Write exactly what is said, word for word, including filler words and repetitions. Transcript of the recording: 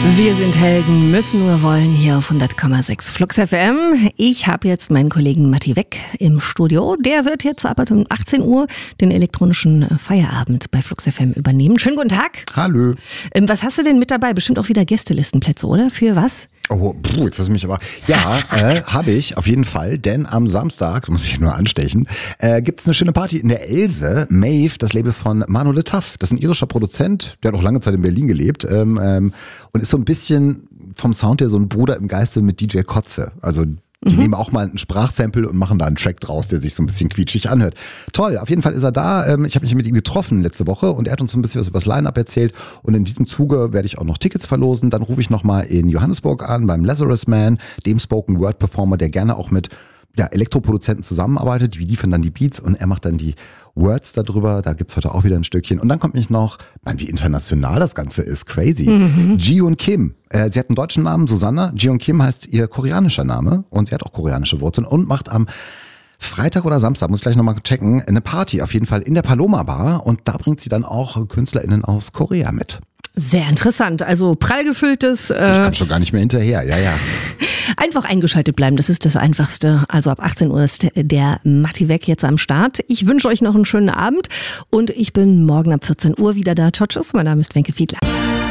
Wir sind Helden, müssen nur wollen, hier auf hundert Komma sechs Flux F M. Ich habe jetzt meinen Kollegen Matti Weck im Studio. Der wird jetzt ab um achtzehn Uhr den elektronischen Feierabend bei Flux F M übernehmen. Schönen guten Tag. Hallo. Ähm, was hast du denn mit dabei? Bestimmt auch wieder Gästelistenplätze, oder? Für was? Oh, puh, jetzt hast du mich aber... Ja, äh, habe ich auf jeden Fall, denn am Samstag, da muss ich nur anstechen, äh, gibt es eine schöne Party in der Else. Maeve, das Label von Manu Le Taf. Das ist ein irischer Produzent, der hat auch lange Zeit in Berlin gelebt ähm, ähm, und ist so ein bisschen vom Sound her so ein Bruder im Geiste mit D J Kotze. Also die mhm. nehmen auch mal ein Sprachsample und machen da einen Track draus, der sich so ein bisschen quietschig anhört. Toll, auf jeden Fall ist er da. Ich habe mich mit ihm getroffen letzte Woche und er hat uns so ein bisschen was über das Line-Up erzählt. Und in diesem Zuge werde ich auch noch Tickets verlosen. Dann rufe ich nochmal in Johannesburg an beim Lazarus Man, dem Spoken-Word-Performer, der gerne auch mit ja, Elektroproduzenten zusammenarbeitet. Die liefern dann die Beats und er macht dann die Words darüber. Da gibt's heute auch wieder ein Stückchen. Und dann kommt mich noch, man, wie international das Ganze ist, crazy. Mhm. Jiyoon Kim. Äh, sie hat einen deutschen Namen, Susanna. Jiyoon Kim heißt ihr koreanischer Name und sie hat auch koreanische Wurzeln und macht am Freitag oder Samstag, muss ich gleich nochmal checken, eine Party auf jeden Fall in der Paloma Bar und da bringt sie dann auch KünstlerInnen aus Korea mit. Sehr interessant, also prall gefülltes... Äh ich komme schon gar nicht mehr hinterher, ja, ja. Einfach eingeschaltet bleiben, das ist das Einfachste. Also ab achtzehn Uhr ist der Matti Weck jetzt am Start. Ich wünsche euch noch einen schönen Abend und ich bin morgen ab vierzehn Uhr wieder da. Ciao, tschüss, mein Name ist Wenke Fiedler.